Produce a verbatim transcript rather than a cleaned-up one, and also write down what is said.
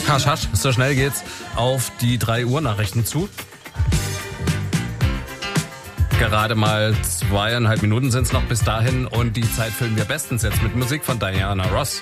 Hasch, hasch, so schnell geht's auf die drei Uhr Nachrichten zu. Gerade mal zweieinhalb Minuten sind es noch bis dahin und die Zeit füllen wir bestens jetzt mit Musik von Diana Ross.